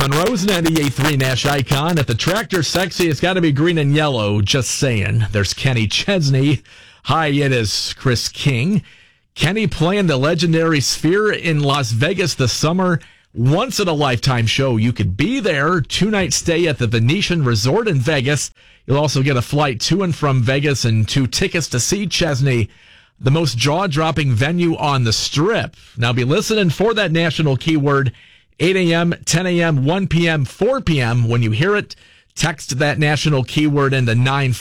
Monroe's 98.3 Nash Icon. At the Tractor Sexy, it's got to be green and yellow. Just saying. There's Kenny Chesney. Hi, it is Chris King. Kenny playing the legendary Sphere in Las Vegas this summer. Once-in-a-lifetime show. You could be there. 2-night stay at the Venetian Resort in Vegas. You'll also get a flight to and from Vegas and 2 tickets to see Chesney, the most jaw-dropping venue on the Strip. Now be listening for that national keyword, 8 a.m., 10 a.m., 1 p.m., 4 p.m. When you hear it, text that national keyword into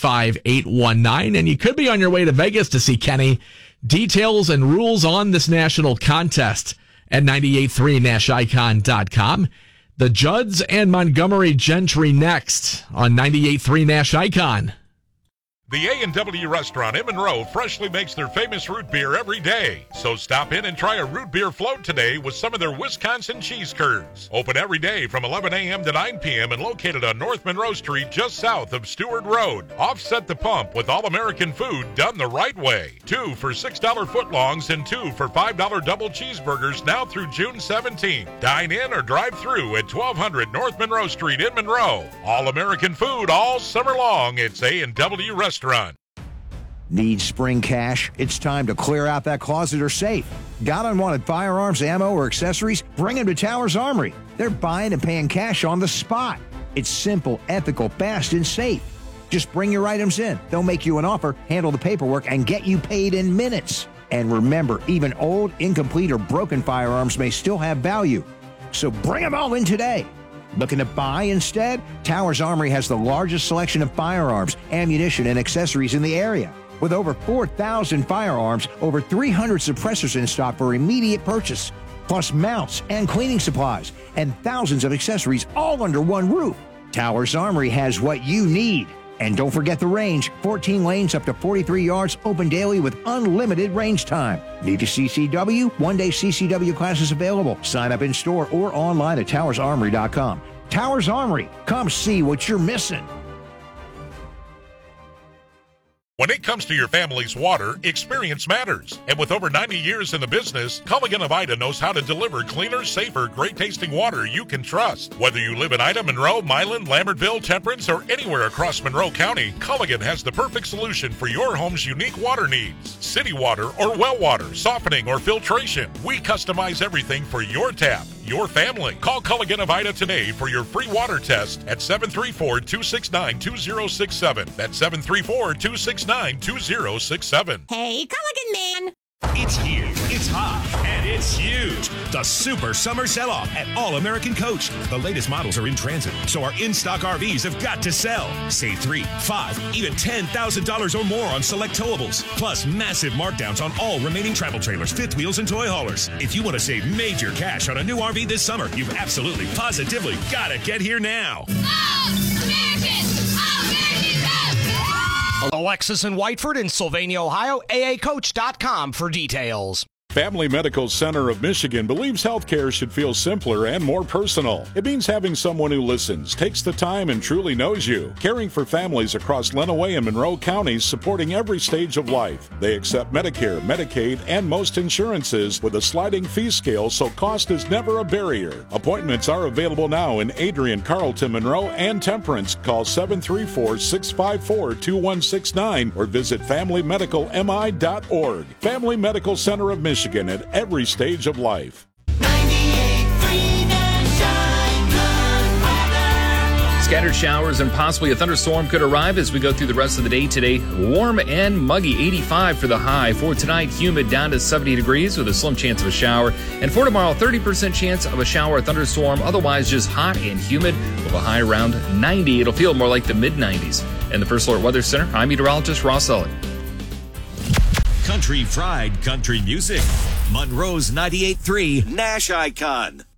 95819, and you could be on your way to Vegas to see Kenny. Details and rules on this national contest at 983nashicon.com. The Judds and Montgomery Gentry next on 98.3 Nash Icon. The A&W restaurant in Monroe freshly makes their famous root beer every day. So stop in and try a root beer float today with some of their Wisconsin cheese curds. Open every day from 11 a.m. to 9 p.m. and located on North Monroe Street just south of Stewart Road. Offset the pump with all-American food done the right way. 2 for $6 footlongs and 2 for $5 double cheeseburgers now through June 17th. Dine in or drive through at 1200 North Monroe Street in Monroe. All-American food all summer long. It's A&W Restaurant. Need spring cash? It's time to clear out that closet or safe. Got unwanted firearms, ammo, or accessories? Bring them to Towers Armory. They're buying and paying cash on the spot. It's simple, ethical, fast, and safe. Just bring your items in. They'll make you an offer, handle the paperwork, and get you paid in minutes. And remember, even old, incomplete, or broken firearms may still have value. So bring them all in today. Looking to buy instead? Towers Armory has the largest selection of firearms, ammunition, and accessories in the area. With over 4,000 firearms, over 300 suppressors in stock for immediate purchase, plus mounts and cleaning supplies, and thousands of accessories all under one roof. Towers Armory has what you need. And don't forget the range, 14 lanes up to 43 yards, open daily with unlimited range time. Need a CCW? One-day CCW classes available. Sign up in store or online at towersarmory.com. Towers Armory, come see what you're missing. When it comes to your family's water, experience matters. And with over 90 years in the business, Culligan of Ida knows how to deliver cleaner, safer, great-tasting water you can trust. Whether you live in Ida, Monroe, Milan, Lambertville, Temperance, or anywhere across Monroe County, Culligan has the perfect solution for your home's unique water needs. City water or well water, softening or filtration. We customize everything for your tap, your family. Call Culligan of Ida today for your free water test at 734-269-2067. That's 734-269-2067. Hey, Culligan man! It's here, it's hot, and it's huge. The Super Summer Sell-Off at All American Coach. The latest models are in transit, so our in-stock RVs have got to sell. Save $3, $5, even $10,000 or more on select towables. Plus massive markdowns on all remaining travel trailers, fifth wheels, and toy haulers. If you want to save major cash on a new RV this summer, you've absolutely, positively got to get here now. Alexis and Whiteford in Sylvania, Ohio, aacoach.com for details. Family Medical Center of Michigan believes healthcare should feel simpler and more personal. It means having someone who listens, takes the time, and truly knows you. Caring for families across Lenawee and Monroe counties, supporting every stage of life. They accept Medicare, Medicaid, and most insurances with a sliding fee scale, so cost is never a barrier. Appointments are available now in Adrian, Carlton, Monroe, and Temperance. Call 734-654-2169 or visit FamilyMedicalMI.org. Family Medical Center of Michigan. At every stage of life. Scattered showers and possibly a thunderstorm could arrive as we go through the rest of the day today. Warm and muggy, 85 for the high. For tonight, humid down to 70 degrees with a slim chance of a shower. And for tomorrow, 30% chance of a shower or thunderstorm. Otherwise, just hot and humid with a high around 90. It'll feel more like the mid-90s. In the First Alert Weather Center, I'm meteorologist Ross Elliott. Country fried country music. Monroe's 98.3 Nash Icon.